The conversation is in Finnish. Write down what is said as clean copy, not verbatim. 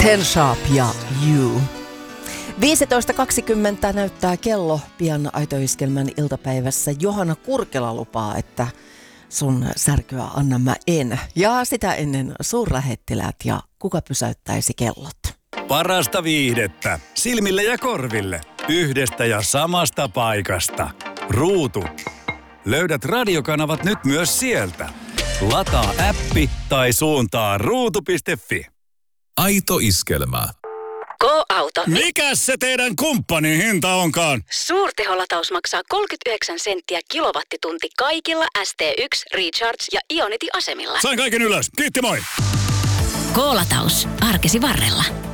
Ten Sharp ja You. 15.20 näyttää kello pian Aito-iskelmän iltapäivässä. Johanna Kurkela lupaa, että sun särkyä anna mä en. Ja sitä ennen suurlähettiläät ja kuka pysäyttäisi kellot. Parasta viihdettä silmille ja korville yhdestä ja samasta paikasta. Ruutu. Löydät radiokanavat nyt myös sieltä. Lataa appi tai suuntaa ruutu.fi. Aito iskelmä. Go-auto. Mikäs se teidän kumppanin hinta onkaan? Suurteholataus maksaa 39 senttiä kilowattitunti kaikilla ST1, Recharge ja Ionity-asemilla. Sain kaiken ylös. Kiitti, moi! Go-lataus. Arkesi varrella.